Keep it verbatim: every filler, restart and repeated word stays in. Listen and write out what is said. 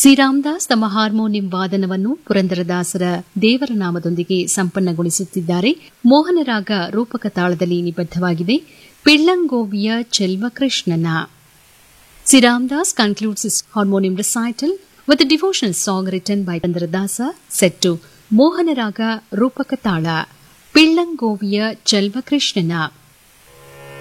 ಶ್ರೀರಾಮದಾಸ್ ತಮ್ಮ ಹಾರ್ಮೋನಿಯಂ ವಾದನವನ್ನು ಪುರಂದರದಾಸರ ದೇವರ ನಾಮದೊಂದಿಗೆ ಸಂಪನ್ನಗೊಳಿಸುತ್ತಿದ್ದಾರೆ. ಮೋಹನರಾಗ ರೂಪಕ ತಾಳದಲ್ಲಿ ನಿಬದ್ದವಾಗಿದೆ. ಪಿಳ್ಳಂಗೋವಿಯ ಚೆಲ್ವಕೃಷ್ಣನ. ಶ್ರೀರಾಮದಾಸ್ concludes his harmonium recital with a devotional song written by Purandaradasa set to ಮೋಹನರಾಗ ರೂಪಕ ತಾಳ ಪಿಳ್ಳಂಗೋವಿಯ ಚೆಲ್ವಕೃಷ್ಣನ.